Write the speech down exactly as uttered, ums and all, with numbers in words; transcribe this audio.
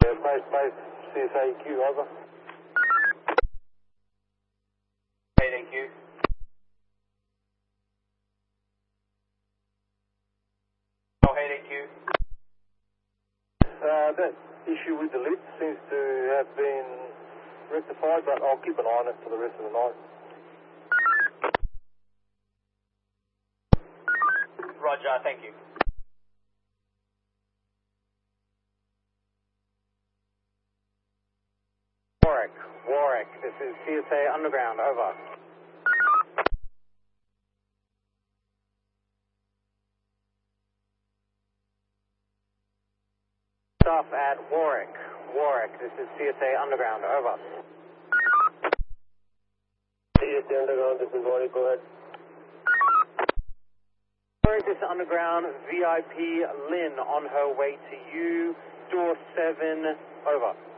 Yeah, base, base, C S A Q, over. eight A Q. Oh, eight A Q. Uh, that issue with the lid seems to have been rectified, but I'll keep an eye on it for the rest of the night. Roger, thank you. Warwick, Warwick, this is C S A Underground, over. Staff at Warwick, Warwick, this is C S A Underground, over. C S A Underground, this is Warwick, go ahead. Warwick, this is Underground, V I P Lynn on her way to you, door seven, over.